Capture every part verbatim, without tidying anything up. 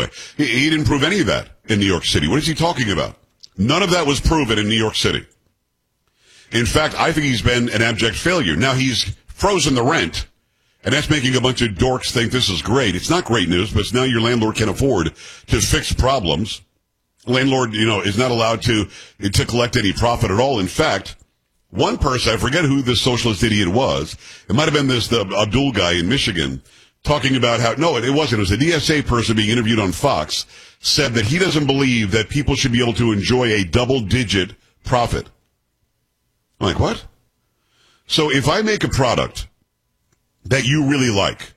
way. He, he didn't prove any of that in New York City. What is he talking about? None of that was proven in New York City. In fact, I think he's been an abject failure. Now, he's frozen the rent, and that's making a bunch of dorks think this is great. It's not great news, but it's now your landlord can afford to fix problems. Landlord, you know, is not allowed to, to collect any profit at all. In fact, one person, I forget who this socialist idiot was, it might have been this the Abdul guy in Michigan, talking about how, no, it wasn't, it was a D S A person being interviewed on Fox, said that he doesn't believe that people should be able to enjoy a double-digit profit. I'm like, what? So if I make a product that you really like,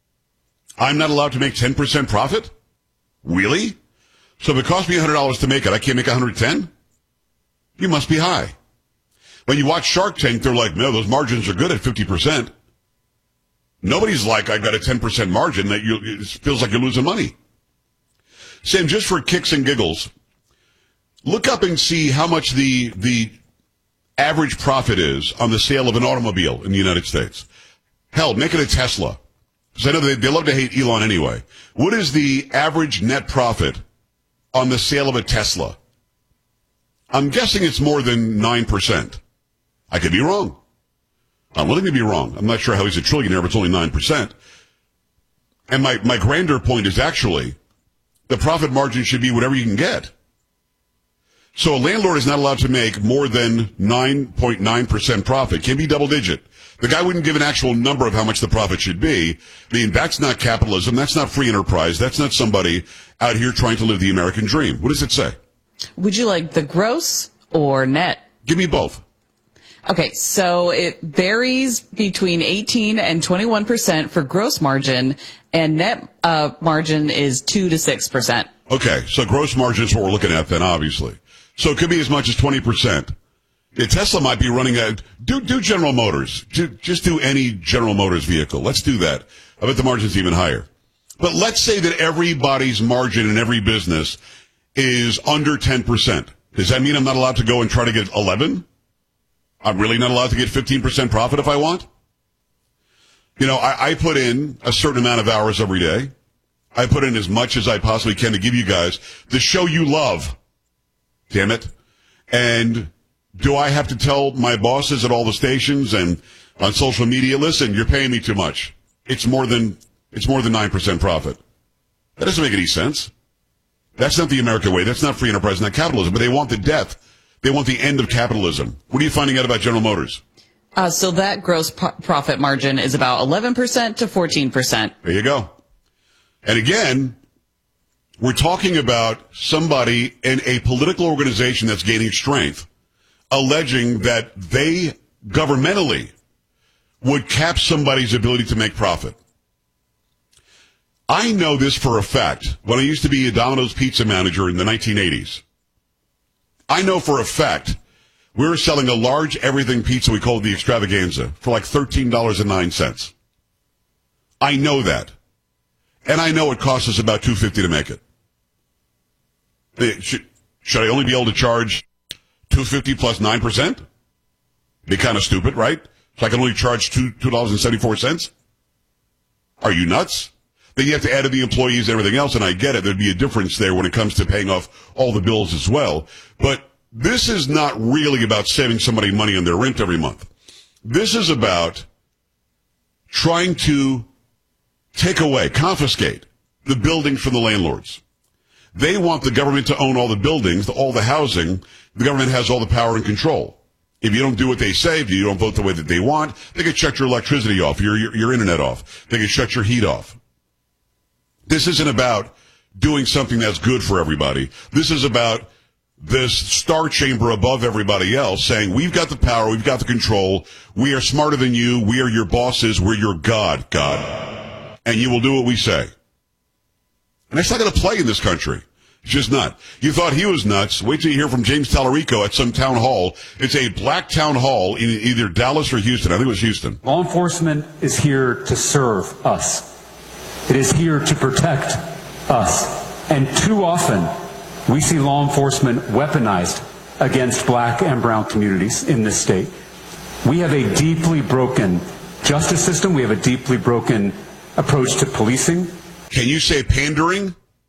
I'm not allowed to make ten percent profit? Really? So if it costs me one hundred dollars to make it, I can't make one hundred ten? You must be high. When you watch Shark Tank, they're like, no, those margins are good at fifty percent. Nobody's like, I got a ten percent margin that you, it feels like you're losing money. Sam, just for kicks and giggles, look up and see how much the, the average profit is on the sale of an automobile in the United States. Hell, make it a Tesla. Because I know they, they love to hate Elon anyway. What is the average net profit on the sale of a Tesla? I'm guessing it's more than nine percent. I could be wrong. I'm willing to be wrong. I'm not sure how he's a trillionaire, but it's only nine percent. And my, my grander point is actually the profit margin should be whatever you can get. So a landlord is not allowed to make more than nine point nine percent profit. Can be double digit. The guy wouldn't give an actual number of how much the profit should be. I mean, that's not capitalism. That's not free enterprise. That's not somebody out here trying to live the American dream. What does it say? Would you like the gross or net? Give me both. Okay, so it varies between eighteen and twenty-one percent for gross margin, and net uh, margin is two to six percent. Okay, so gross margin is what we're looking at then, obviously. So it could be as much as twenty percent. Yeah, Tesla might be running a, do, do General Motors. Do, just do any General Motors vehicle. Let's do that. I bet the margin's even higher. But let's say that everybody's margin in every business is under ten percent. Does that mean I'm not allowed to go and try to get eleven? I'm really not allowed to get fifteen percent profit if I want? You know, I, I put in a certain amount of hours every day. I put in as much as I possibly can to give you guys the show you love. Damn it. And do I have to tell my bosses at all the stations and on social media, listen, you're paying me too much. It's more than, it's more than nine percent profit. That doesn't make any sense. That's not the American way. That's not free enterprise, not capitalism. But they want the death. They want the end of capitalism. What are you finding out about General Motors? Uh, so that gross po- profit margin is about eleven percent to fourteen percent. There you go. And again, we're talking about somebody in a political organization that's gaining strength, alleging that they governmentally would cap somebody's ability to make profit. I know this for a fact. When I used to be a Domino's pizza manager in the nineteen eighties, I know for a fact we were selling a large everything pizza we called the Extravaganza for like thirteen dollars and nine cents. I know that. And I know it costs us about two dollars and fifty cents to make it. Should, should I only be able to charge two dollars and fifty cents plus nine percent? Be kind of stupid, right? So I can only charge two dollars and seventy-four cents? Are you nuts? Then you have to add in the employees and everything else, and I get it. There'd be a difference there when it comes to paying off all the bills as well. But this is not really about saving somebody money on their rent every month. This is about trying to take away, confiscate the buildings from the landlords. They want the government to own all the buildings, all the housing. The government has all the power and control. If you don't do what they say, if you don't vote the way that they want, they can shut your electricity off, your, your, your internet off. They can shut your heat off. This isn't about doing something that's good for everybody. This is about this star chamber above everybody else saying, we've got the power, we've got the control, we are smarter than you, we are your bosses, we're your God, God. And you will do what we say. And that's not going to play in this country. It's just not. You thought he was nuts. Wait till you hear from James Tallarico at some town hall. It's a black town hall in either Dallas or Houston. I think it was Houston. Law enforcement is here to serve us. It is here to protect us. And too often, we see law enforcement weaponized against black and brown communities in this state. We have a deeply broken justice system. We have a deeply broken approach to policing. Can you say pandering?